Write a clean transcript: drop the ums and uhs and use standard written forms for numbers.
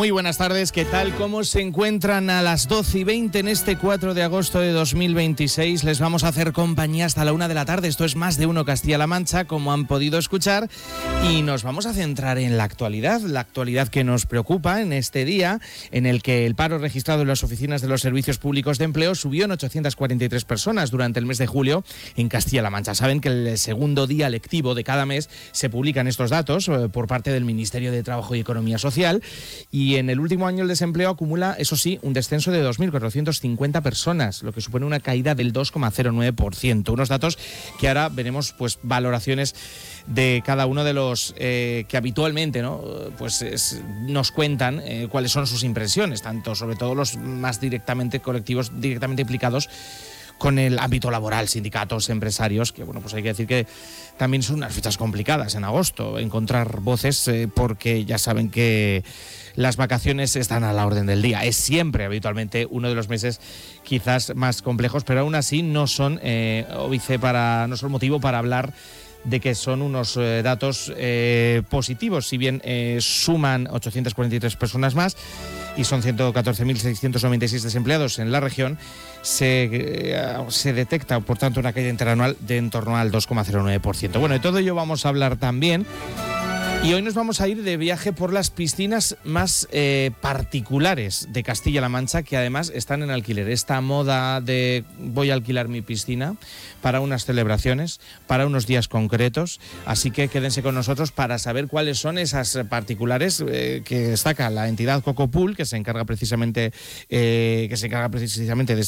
Muy buenas tardes, ¿qué tal? ¿Cómo se encuentran a las 12:20 en este 4 de agosto de 2026? Les vamos a hacer compañía hasta la 1 de la tarde. Esto es Más de Uno Castilla-La Mancha, como han podido escuchar, y nos vamos a centrar en la actualidad que nos preocupa en este día, en el que el paro registrado en las oficinas de los servicios públicos de empleo subió en 843 personas durante el mes de julio en Castilla-La Mancha. Saben que el segundo día lectivo de cada mes se publican estos datos por parte del Ministerio de Trabajo y Economía Social, y en el último año el desempleo acumula, eso sí, un descenso de 2.450 personas, lo que supone una caída del 2,09%. Unos datos que ahora veremos, pues, valoraciones de cada uno de los que habitualmente, ¿no?, nos cuentan cuáles son sus impresiones, tanto sobre todo los más colectivos directamente implicados con el ámbito laboral, sindicatos, empresarios, que bueno, pues hay que decir que también son unas fechas complicadas en agosto, encontrar voces, porque ya saben que las vacaciones están a la orden del día. Es siempre, habitualmente, uno de los meses quizás más complejos, pero aún así no son motivo para hablar de que son unos datos positivos. Si bien suman 843 personas más y son 114.696 desempleados en la región, se detecta, por tanto, una caída interanual de en torno al 2,09%. Bueno, de todo ello vamos a hablar también. Y hoy nos vamos a ir de viaje por las piscinas más particulares de Castilla-La Mancha, que además están en alquiler. Esta moda de voy a alquilar mi piscina para unas celebraciones, para unos días concretos. Así que quédense con nosotros para saber cuáles son esas particulares que destaca la entidad Cocopool, que se encarga precisamente de